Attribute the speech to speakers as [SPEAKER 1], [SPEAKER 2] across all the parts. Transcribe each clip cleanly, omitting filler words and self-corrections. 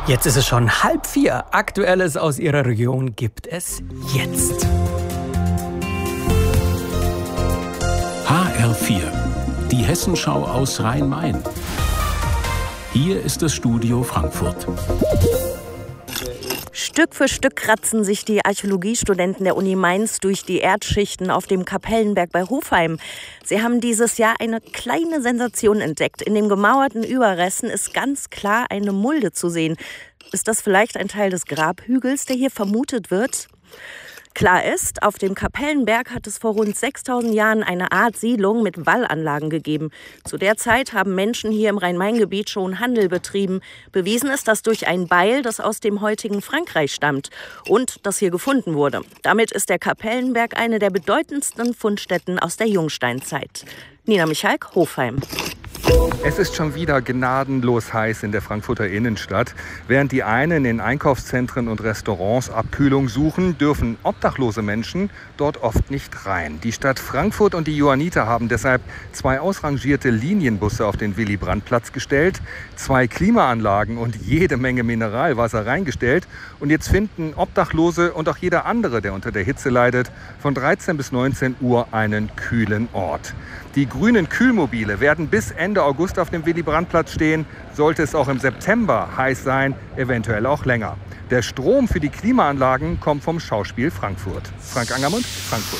[SPEAKER 1] Jetzt ist es schon 3:30. Aktuelles aus Ihrer Region gibt es jetzt.
[SPEAKER 2] HR4, die Hessenschau aus Rhein-Main. Hier ist das Studio Frankfurt.
[SPEAKER 3] Stück für Stück kratzen sich die Archäologiestudenten der Uni Mainz durch die Erdschichten auf dem Kapellenberg bei Hofheim. Sie haben dieses Jahr eine kleine Sensation entdeckt. In den gemauerten Überresten ist ganz klar eine Mulde zu sehen. Ist das vielleicht ein Teil des Grabhügels, der hier vermutet wird? Klar ist, auf dem Kapellenberg hat es vor rund 6000 Jahren eine Art Siedlung mit Wallanlagen gegeben. Zu der Zeit haben Menschen hier im Rhein-Main-Gebiet schon Handel betrieben. Bewiesen ist das durch ein Beil, das aus dem heutigen Frankreich stammt und das hier gefunden wurde. Damit ist der Kapellenberg eine der bedeutendsten Fundstätten aus der Jungsteinzeit. Nina Michalk, Hofheim.
[SPEAKER 4] Es ist schon wieder gnadenlos heiß in der Frankfurter Innenstadt. Während die einen in Einkaufszentren und Restaurants Abkühlung suchen, dürfen obdachlose Menschen dort oft nicht rein. Die Stadt Frankfurt und die Johanniter haben deshalb 2 ausrangierte Linienbusse auf den Willy-Brandt-Platz gestellt, 2 Klimaanlagen und jede Menge Mineralwasser reingestellt. Und jetzt finden Obdachlose und auch jeder andere, der unter der Hitze leidet, von 13 bis 19 Uhr einen kühlen Ort. Die grünen Kühlmobile werden bis Ende August auf dem Willy-Brandt-Platz stehen. Sollte es auch im September heiß sein, eventuell auch länger. Der Strom für die Klimaanlagen kommt vom Schauspiel Frankfurt. Frank Angermund, Frankfurt.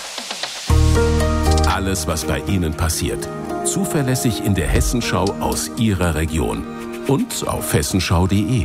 [SPEAKER 2] Alles, was bei Ihnen passiert, zuverlässig in der Hessenschau aus Ihrer Region und auf hessenschau.de.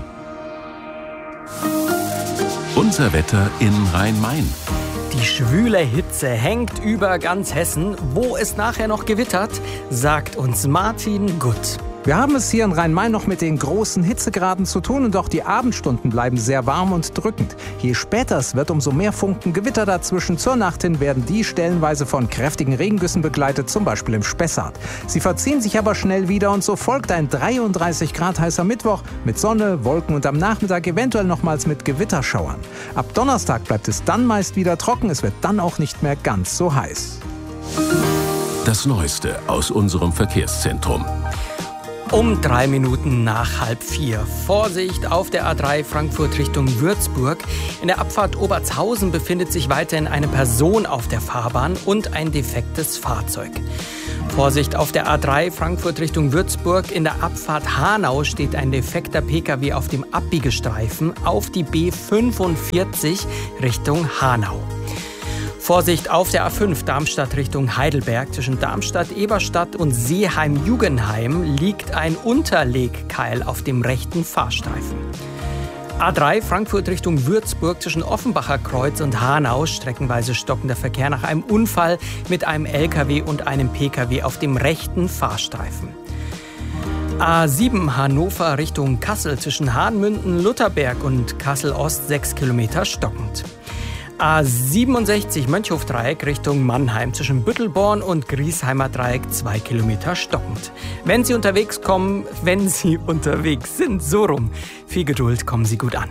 [SPEAKER 2] Unser Wetter in Rhein-Main.
[SPEAKER 1] Die schwüle Hitze hängt über ganz Hessen. Wo es nachher noch gewittert, sagt uns Martin Gutt.
[SPEAKER 5] Wir haben es hier in Rhein-Main noch mit den großen Hitzegraden zu tun und auch die Abendstunden bleiben sehr warm und drückend. Je später es wird, umso mehr Funken Gewitter dazwischen. Zur Nacht hin werden die stellenweise von kräftigen Regengüssen begleitet, zum Beispiel im Spessart. Sie verziehen sich aber schnell wieder und so folgt ein 33 Grad heißer Mittwoch mit Sonne, Wolken und am Nachmittag eventuell nochmals mit Gewitterschauern. Ab Donnerstag bleibt es dann meist wieder trocken, es wird dann auch nicht mehr ganz so heiß.
[SPEAKER 2] Das Neueste aus unserem Verkehrszentrum.
[SPEAKER 1] Um 3 Minuten nach 3:30. Vorsicht auf der A3 Frankfurt Richtung Würzburg. In der Abfahrt Obertshausen befindet sich weiterhin eine Person auf der Fahrbahn und ein defektes Fahrzeug. Vorsicht auf der A3 Frankfurt Richtung Würzburg. In der Abfahrt Hanau steht ein defekter Pkw auf dem Abbiegestreifen auf die B45 Richtung Hanau. Vorsicht auf der A5 Darmstadt Richtung Heidelberg. Zwischen Darmstadt-Eberstadt und Seeheim-Jugenheim liegt ein Unterlegkeil auf dem rechten Fahrstreifen. A3 Frankfurt Richtung Würzburg zwischen Offenbacher Kreuz und Hanau. Streckenweise stockender Verkehr nach einem Unfall mit einem LKW und einem Pkw auf dem rechten Fahrstreifen. A7 Hannover Richtung Kassel zwischen Hahnmünden-Lutherberg und Kassel-Ost 6 Kilometer stockend. A67 Mönchhof-Dreieck Richtung Mannheim zwischen Büttelborn und Griesheimer Dreieck 2 Kilometer stockend. Wenn Sie unterwegs sind, so rum. Viel Geduld, kommen Sie gut an.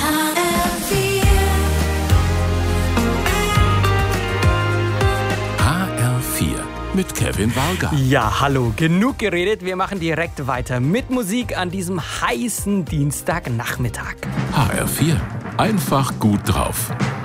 [SPEAKER 2] HR4 mit Kevin Walger.
[SPEAKER 1] Ja, hallo, genug geredet. Wir machen direkt weiter mit Musik an diesem heißen Dienstagnachmittag.
[SPEAKER 2] HR4, einfach gut drauf.